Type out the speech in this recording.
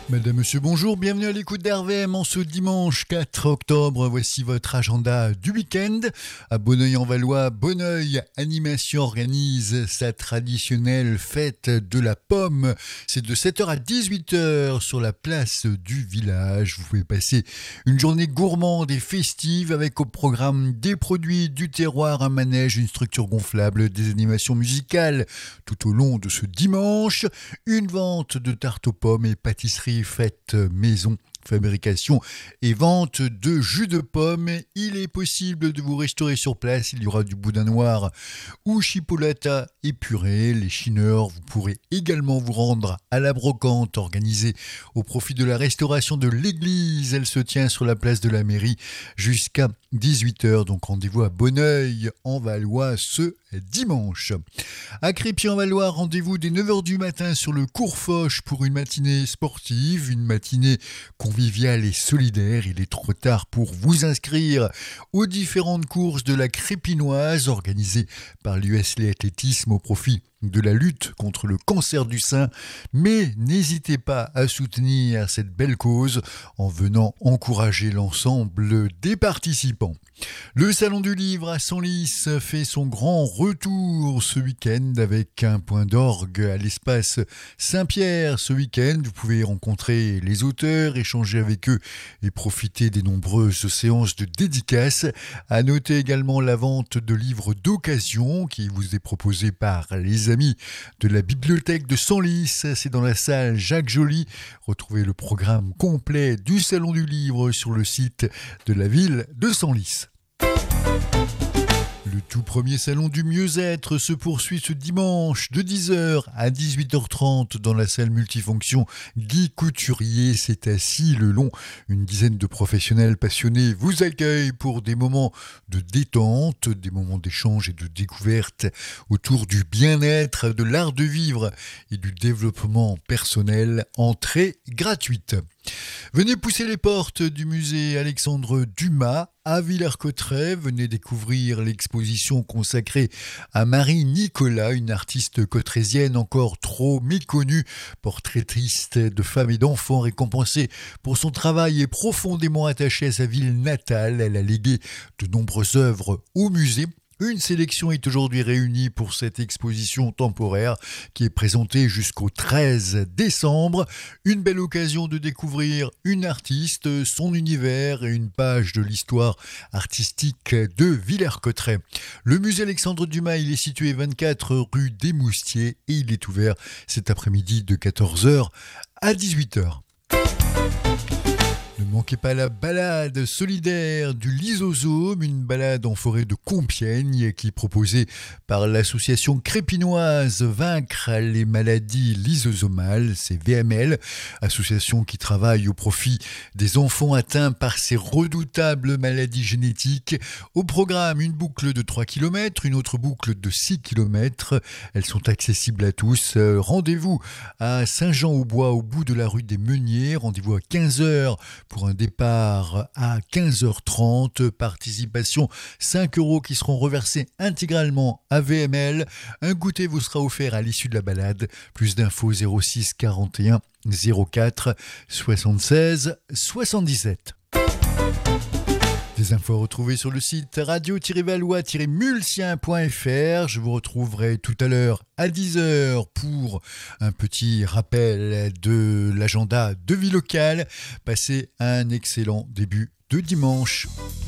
Madame, monsieur, bonjour, bienvenue à l'écoute d'RVM en ce dimanche 4 octobre. Voici votre agenda du week-end. À Bonneuil-en-Valois, Bonneuil Animation organise sa traditionnelle fête de la pomme. C'est de 7h à 18h sur la place du village. Vous pouvez passer une journée gourmande et festive avec au programme des produits du terroir, un manège, une structure gonflable, des animations musicales tout au long de ce dimanche, une vente de tartes aux pommes et pâtisseries faites maison, fabrication et vente de jus de pommes. Il est possible de vous restaurer sur place. Il y aura du boudin noir ou chipolata épuré. Les chineurs, vous pourrez également vous rendre à la brocante organisée au profit de la restauration de l'église. Elle se tient sur la place de la mairie jusqu'à 18h. Donc rendez-vous à Bonneuil-en-Valois ce dimanche. À Crépy-en-Valois, rendez-vous dès 9h du matin sur le cours Foch pour une matinée sportive, une matinée conviviale et solidaire. Il est trop tard pour vous inscrire aux différentes courses de la Crépinoise organisées par l'USL Athlétisme au profit de la lutte contre le cancer du sein, mais n'hésitez pas à soutenir cette belle cause en venant encourager l'ensemble des participants. Le Salon du Livre à Senlis fait son grand retour ce week-end avec un point d'orgue à l'espace Saint-Pierre. Ce week-end, vous pouvez rencontrer les auteurs, échanger avec eux et profiter des nombreuses séances de dédicaces. À noter également la vente de livres d'occasion qui vous est proposée par les amis de la bibliothèque de Senlis. C'est dans la salle Jacques Joly. Retrouvez le programme complet du Salon du Livre sur le site de la ville de Senlis. Le tout premier salon du mieux-être se poursuit ce dimanche de 10h à 18h30 dans la salle multifonction Guy Couturier. C'est assis le long. Une dizaine de professionnels passionnés vous accueillent pour des moments de détente, des moments d'échange et de découverte autour du bien-être, de l'art de vivre et du développement personnel. Entrée gratuite. Venez pousser les portes du musée Alexandre Dumas à Villers-Cotterêts. Venez découvrir l'exposition consacrée à Marie Nicolas, une artiste cotrésienne encore trop méconnue, portraitiste de femmes et d'enfants, récompensée pour son travail et profondément attachée à sa ville natale. Elle a légué de nombreuses œuvres au musée. Une sélection est aujourd'hui réunie pour cette exposition temporaire qui est présentée jusqu'au 13 décembre. Une belle occasion de découvrir une artiste, son univers et une page de l'histoire artistique de Villers-Cotterêts. Le musée Alexandre Dumas, il est situé 24 rue des Moustiers et il est ouvert cet après-midi de 14h à 18h. Ne manquez pas la balade solidaire du Lysosome, une balade en forêt de Compiègne qui est proposée par l'association crépinoise Vaincre les maladies lysosomales, c'est VML, association qui travaille au profit des enfants atteints par ces redoutables maladies génétiques. Au programme, une boucle de 3 km, une autre boucle de 6 km. Elles sont accessibles à tous. Rendez-vous à Saint-Jean-au-Bois, au bout de la rue des Meuniers. Rendez-vous à 15h pour un départ à 15h30. Participation 5 € qui seront reversés intégralement à VML. Un goûter vous sera offert à l'issue de la balade. Plus d'infos 06 41 04 76 77. Des infos retrouvées sur le site radio-valois-mulsien.fr. Je vous retrouverai tout à l'heure à 10h pour un petit rappel de l'agenda de vie locale. Passez un excellent début de dimanche.